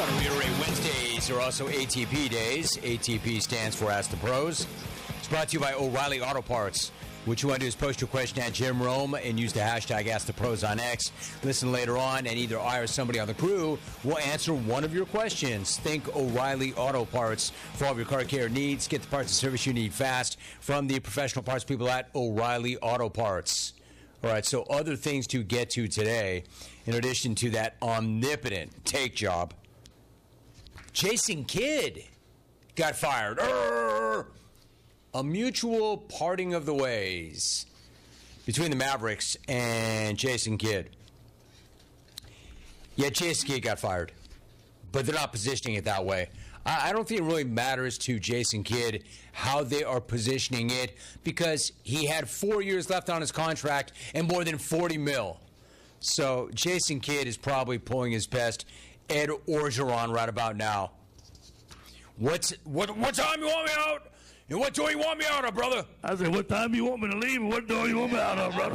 Want to reiterate, Wednesdays are also ATP days. ATP stands for Ask the Pros. It's brought to you by O'Reilly Auto Parts. What you want to do is post your question at Jim Rome and use the hashtag AskThePros on X. Listen later on, and either I or somebody on the crew will answer one of your questions. Think O'Reilly Auto Parts for all of your car care needs. Get the parts and service you need fast from the professional parts people at O'Reilly Auto Parts. All right, so other things to get to today, in addition to that omnipotent take job. Jason Kidd got fired. A mutual parting of the ways between the Mavericks and Jason Kidd. Yeah, Jason Kidd got fired, but they're not positioning it that way. I don't think it really matters to Jason Kidd how they are positioning it, because he had 4 years left on his contract and more than $40 million. So Jason Kidd is probably pulling his best Ed Orgeron right about now. What time you want me out? And what door you want me out of, brother? I said, what time you want me to leave and what door you want me out of, brother?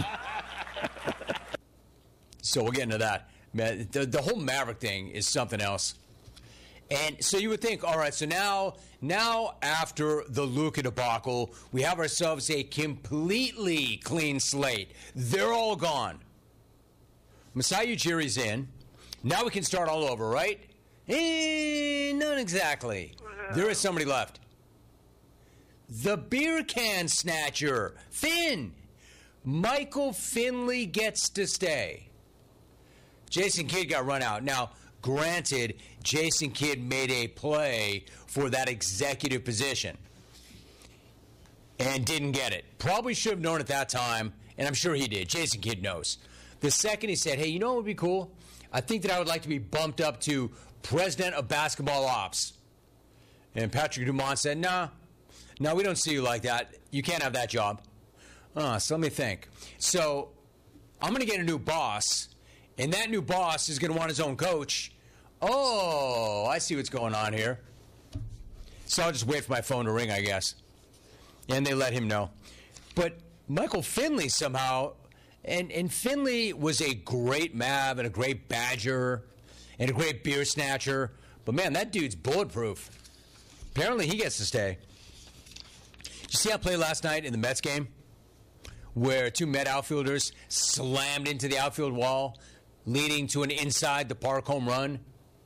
So we'll get into that. Man, the whole Maverick thing is something else. And so you would think, all right, so now after the Luka debacle, we have ourselves a completely clean slate. They're all gone. Masai Ujiri's in. Now we can start all over, right? Not exactly. There is somebody left. The beer can snatcher, Finn. Michael Finley gets to stay. Jason Kidd got run out. Now, granted, Jason Kidd made a play for that executive position and didn't get it. Probably should have known at that time, and I'm sure he did. Jason Kidd knows. The second he said, hey, you know what would be cool? I think that I would like to be bumped up to president of basketball ops. And Patrick Dumont said, nah, we don't see you like that. You can't have that job. So let me think. So I'm going to get a new boss, and that new boss is going to want his own coach. Oh, I see what's going on here. So I'll just wait for my phone to ring, I guess. And they let him know. But Michael Finley somehow, and Finley was a great Mav and a great Badger and a great beer snatcher. But, man, that dude's bulletproof. Apparently he gets to stay. Did you see how I played last night in the Mets game, where two Met outfielders slammed into the outfield wall, leading to an inside the park home run?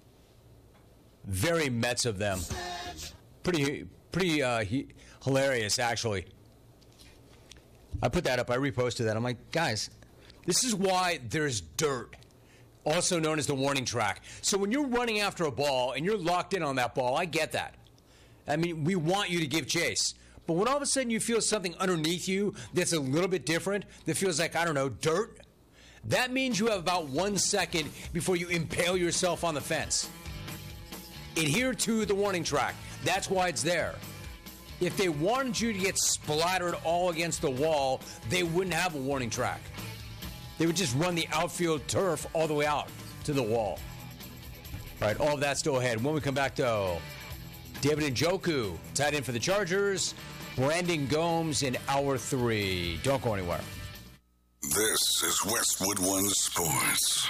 Very Mets of them. Pretty hilarious, actually. I put that up. I reposted that. I'm like, guys, this is why there's dirt, also known as the warning track. So when you're running after a ball and you're locked in on that ball, I get that. I mean, we want you to give chase. But when all of a sudden you feel something underneath you that's a little bit different, that feels like, I don't know, dirt, that means you have about 1 second before you impale yourself on the fence. Adhere to the warning track. That's why it's there. If they wanted you to get splattered all against the wall, they wouldn't have a warning track. They would just run the outfield turf all the way out to the wall. All right, all of that still ahead. When we come back, though, David Njoku, tight end for the Chargers. Brandon Gomes in Hour 3. Don't go anywhere. This is Westwood One Sports.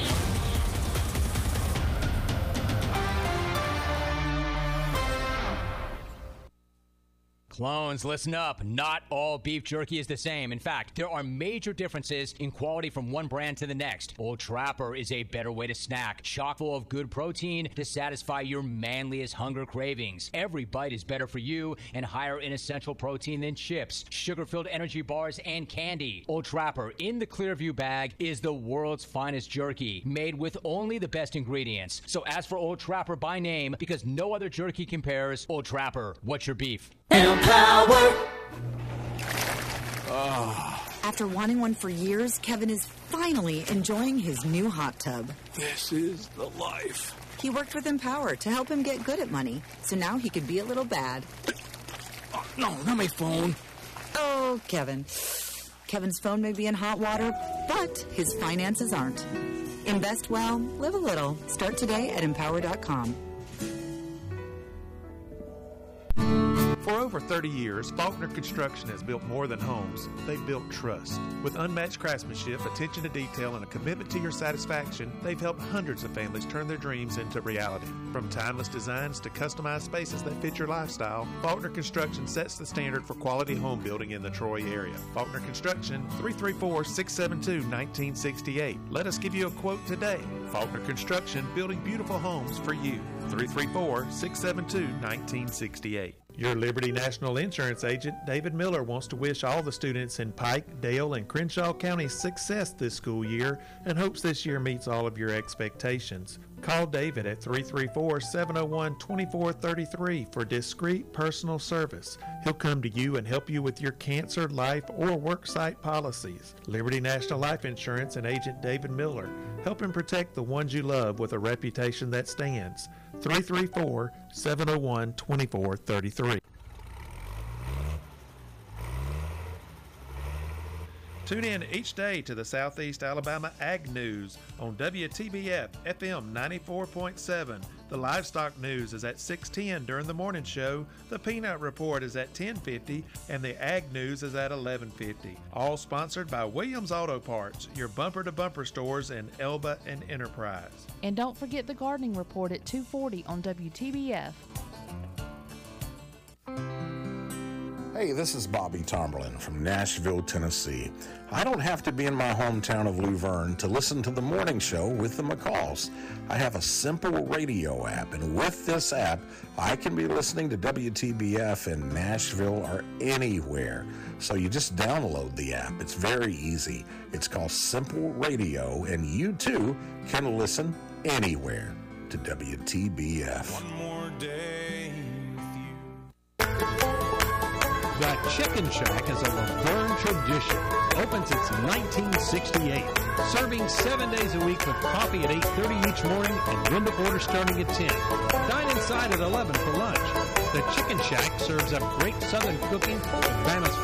Clones, listen up. Not all beef jerky is the same. In fact, there are major differences in quality from one brand to the next. Old Trapper is a better way to snack, chock full of good protein to satisfy your manliest hunger cravings. Every bite is better for you and higher in essential protein than chips, sugar-filled energy bars, and candy. Old Trapper in the Clearview bag is the world's finest jerky, made with only the best ingredients. So ask for Old Trapper by name, because no other jerky compares. Old Trapper, what's your beef? Empower. After wanting one for years, Kevin is finally enjoying his new hot tub. This is the life. He worked with Empower to help him get good at money, so now he could be a little bad. Oh, no, not my phone. Oh, Kevin. Kevin's phone may be in hot water, but his finances aren't. Invest well, live a little. Start today at Empower.com. For over 30 years, Faulkner Construction has built more than homes. They've built trust. With unmatched craftsmanship, attention to detail, and a commitment to your satisfaction, they've helped hundreds of families turn their dreams into reality. From timeless designs to customized spaces that fit your lifestyle, Faulkner Construction sets the standard for quality home building in the Troy area. Faulkner Construction, 334-672-1968. Let us give you a quote today. Faulkner Construction, building beautiful homes for you. 334-672-1968. Your Liberty National Insurance agent, David Miller, wants to wish all the students in Pike, Dale, and Crenshaw counties success this school year and hopes this year meets all of your expectations. Call David at 334-701-2433 for discreet personal service. He'll come to you and help you with your cancer, life, or worksite policies. Liberty National Life Insurance and agent David Miller, helping protect the ones you love with a reputation that stands. 334-701-2433. Tune in each day to the Southeast Alabama Ag News on WTBF FM 94.7. The Livestock News is at 6:10 during the morning show. The Peanut Report is at 10:50, and the Ag News is at 11:50. All sponsored by Williams Auto Parts, your bumper-to-bumper stores in Elba and Enterprise. And don't forget the Gardening Report at 2:40 on WTBF. Hey, this is Bobby Tomberlin from Nashville, Tennessee. I don't have to be in my hometown of Luverne to listen to the morning show with the McCalls. I have a simple radio app, and with this app, I can be listening to WTBF in Nashville or anywhere. So you just download the app. It's very easy. It's called Simple Radio, and you too can listen anywhere to WTBF. One more day with you. The Chicken Shack is a Laverne tradition. Opens since 1968. Serving 7 days a week with coffee at 8:30 each morning and window order starting at 10. Dine inside at 11 for lunch. The Chicken Shack serves up great Southern cooking with Bama's